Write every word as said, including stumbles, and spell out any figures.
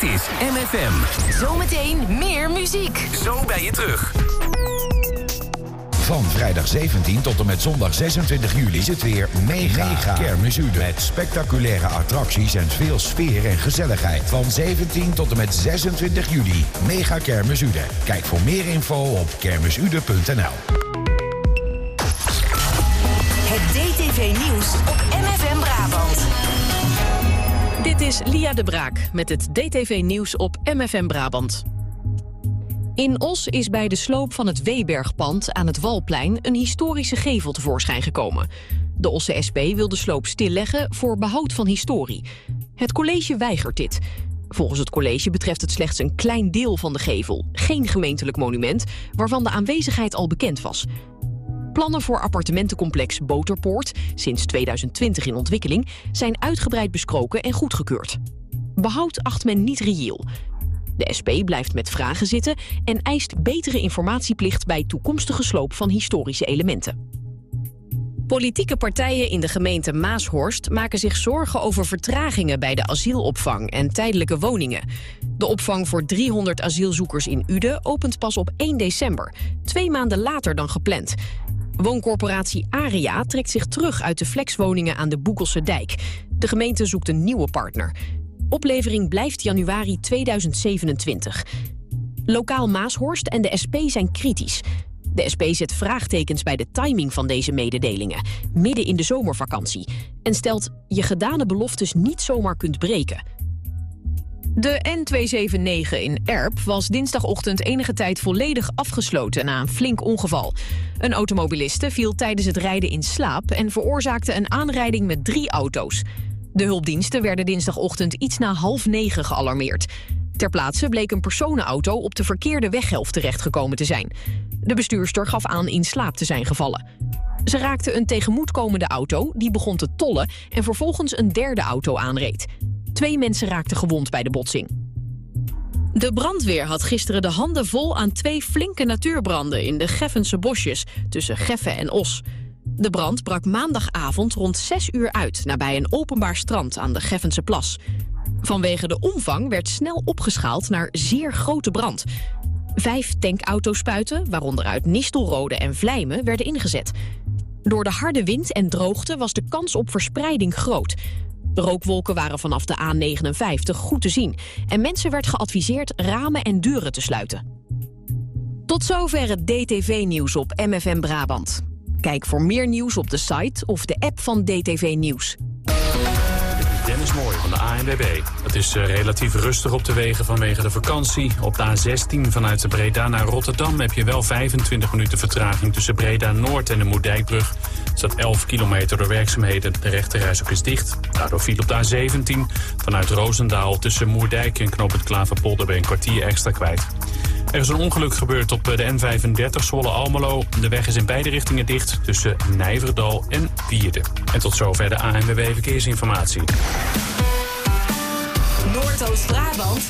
Dit is M F M. Zometeen meer muziek. Zo ben je terug. Van vrijdag zeventien tot en met zondag zesentwintig juli is het weer mega, mega Kermis Uden. Met spectaculaire attracties en veel sfeer en gezelligheid. Van zeventien tot en met zesentwintig juli. Mega Kermis Uden. Kijk voor meer info op kermisude punt n l. Het D T V-nieuws op M F M Brabant. Dit is Lia de Braak met het D T V-nieuws op M F M Brabant. In Os is bij de sloop van het Weebergpand aan het Walplein een historische gevel tevoorschijn gekomen. De Osse S P wil de sloop stilleggen voor behoud van historie. Het college weigert dit. Volgens het college betreft het slechts een klein deel van de gevel, geen gemeentelijk monument, waarvan de aanwezigheid al bekend was. Plannen voor appartementencomplex Boterpoort, sinds tweeduizend twintig in ontwikkeling, zijn uitgebreid besproken en goedgekeurd. Behoud acht men niet reëel. De S P blijft met vragen zitten en eist betere informatieplicht bij toekomstige sloop van historische elementen. Politieke partijen in de gemeente Maashorst maken zich zorgen over vertragingen bij de asielopvang en tijdelijke woningen. De opvang voor driehonderd asielzoekers in Uden opent pas op één december, twee maanden later dan gepland. Wooncorporatie Aria trekt zich terug uit de flexwoningen aan de Boekelse Dijk. De gemeente zoekt een nieuwe partner. Oplevering blijft januari tweeduizend zevenentwintig. Lokaal Maashorst en de S P zijn kritisch. De S P zet vraagtekens bij de timing van deze mededelingen, midden in de zomervakantie, en stelt je gedane beloftes niet zomaar kunt breken. De N tweehonderdnegenenzeventig in Erp was dinsdagochtend enige tijd volledig afgesloten na een flink ongeval. Een automobiliste viel tijdens het rijden in slaap en veroorzaakte een aanrijding met drie auto's. De hulpdiensten werden dinsdagochtend iets na half negen gealarmeerd. Ter plaatse bleek een personenauto op de verkeerde weghelft terechtgekomen te zijn. De bestuurster gaf aan in slaap te zijn gevallen. Ze raakte een tegemoetkomende auto, die begon te tollen en vervolgens een derde auto aanreed. Twee mensen raakten gewond bij de botsing. De brandweer had gisteren de handen vol aan twee flinke natuurbranden in de Geffense bosjes tussen Geffen en Os. De brand brak maandagavond rond zes uur uit nabij een openbaar strand aan de Geffense plas. Vanwege de omvang werd snel opgeschaald naar zeer grote brand. Vijf tankauto's-spuiten, waaronder uit Nistelrode en Vlijmen, werden ingezet. Door de harde wind en droogte was de kans op verspreiding groot. De rookwolken waren vanaf de A negenenvijftig goed te zien en mensen werd geadviseerd ramen en deuren te sluiten. Tot zover het D T V-nieuws op M F M Brabant. Kijk voor meer nieuws op de site of de app van D T V Nieuws. Dennis Mooi van de A N W B. Het is uh, relatief rustig op de wegen vanwege de vakantie. Op de A zestien vanuit Breda naar Rotterdam heb je wel vijfentwintig minuten vertraging tussen Breda Noord en de Moerdijkbrug. Er staat elf kilometer door werkzaamheden. De rechterreis ook is dicht. Daardoor viel op de A zeventien vanuit Roosendaal tussen Moerdijk en Knoop het Klaverpolder bij een kwartier extra kwijt. Er is een ongeluk gebeurd op de N vijfendertig Zwolle-Almelo. De weg is in beide richtingen dicht tussen Nijverdal en Wierden. En tot zover de A N W B Verkeersinformatie. Noordoost-Brabant,